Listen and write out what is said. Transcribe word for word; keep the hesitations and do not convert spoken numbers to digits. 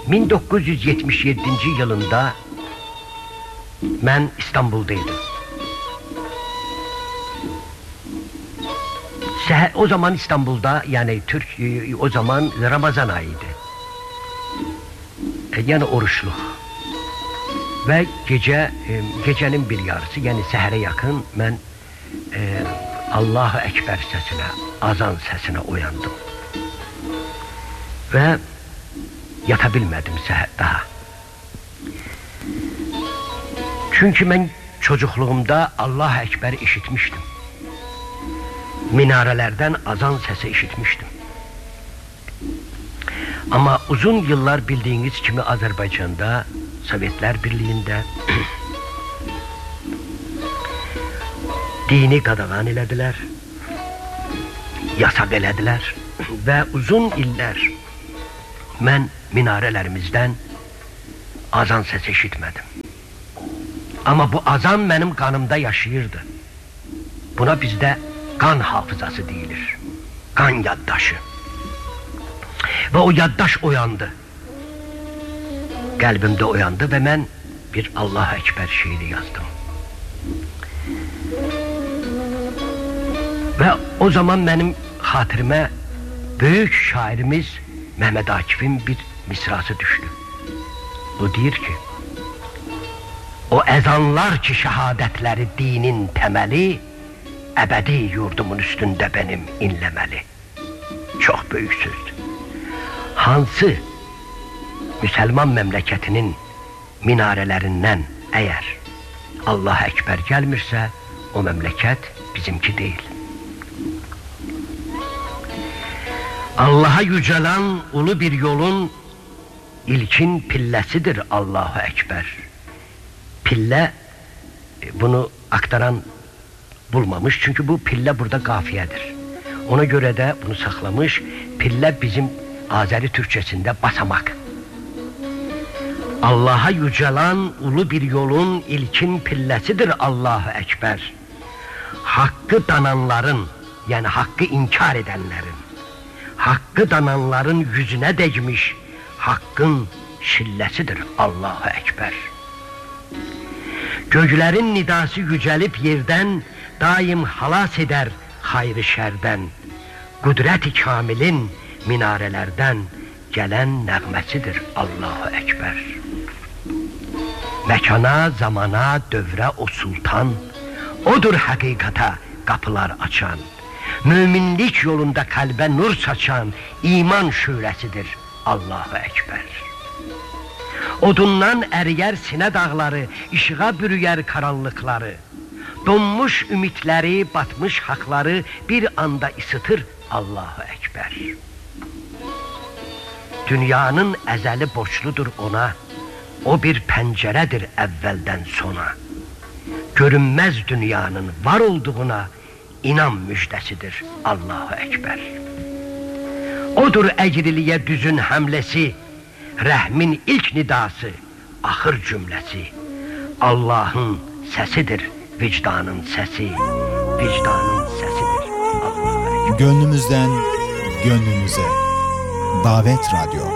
min doqquz yüz yetmiş yeddinci yılında mən İstanbuldaydım. Seher, o zaman İstanbul'da, yani Türk, o zaman Ramazan ayıydı. E, yani oruçlu. Ve gece, e, gecenin bir yarısı, yani səhərə yakın mən e, Allahu Ekber sesine, azan sesine uyandım. Ve yatabilmedim seher daha. Çünkü ben çocukluğumda Allahu Ekber işitmiştim. Minarelerden azan sesi işitmiştim. Ama uzun yıllar bildiğiniz gibi Azerbaycan'da, Sovyetler Birliği'nde dini qadağan elədilər, yasak elədilər ve uzun iller mən minarelerimizden azan sesi işitmedim. Ama bu azan benim kanımda yaşayırdı. Buna bizde kan hafızası deyilir. Kan yaddaşı. Ve o yaddaş uyandı. Kalbimde uyandı ve ben bir Allahu Ekber şiiri yazdım. Ve o zaman benim hatırıma büyük şairimiz Mehmet Akif'in bir misrası düştü. O diyor ki: o ezanlar ki şehadetleri dinin temeli, ebedi yurdumun üstünde benim inlemeli. Çok büyük sözdü. Hansı Müslüman memleketinin minarelerinden eğer Allah Ekber gelmirse o memleket bizimki değil. Allah'a yücelen ulu bir yolun ilkin pillesidir Allahu Ekber. Pille, bunu aktaran bulmamış çünkü bu pille burada kafiyedir. Ona göre de bunu saklamış. Pille bizim Azeri Türkçesinde basamak. Allah'a yücelen ulu bir yolun ilkin pillesidir Allahu Ekber. Hakkı dananların, yani hakkı inkar edenlerin, hakkı dananların yüzüne değmiş hakkın şillesidir Allahu Ekber. Göklerin nidası yücelip yerden daim halas eder hayrı şerden. Kudret-i kamilin minarelerden gelen nəğməsidir Allahu Ekber. Mekana, zamana, dövre o sultan, odur hakikata kapılar açan. Müminlik yolunda kalbe nur saçan iman şölesidir Allahu Ekber. Odundan eriyer sine dağları, ışığa bürüyer karanlıkları. Donmuş ümitleri, batmış hakları bir anda ısıtır Allahu Ekber. Dünyanın ezeli borçludur ona, o bir penceredir evvelden sona. Görünmez dünyanın var olduğuna inan müjdesidir Allahu Ekber. Odur egriliğe düzün hamlesi, rəhmin ilk nidası, ahır cümlesi. Allah'ın sesidir vicdanın sesi, vicdanın sesidir Allahu Ekber. Gönlümüzden gönlünüze Davet Radyo.